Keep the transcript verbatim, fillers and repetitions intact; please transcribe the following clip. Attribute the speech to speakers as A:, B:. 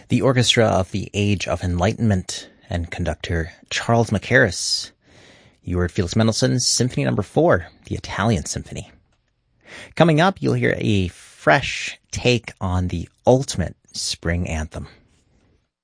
A: the orchestra of the Age of Enlightenment and conductor Charles Mackerras. You heard Felix Mendelssohn's Symphony Number Four, the Italian Symphony. Coming up, you'll hear a fresh take on the ultimate spring anthem.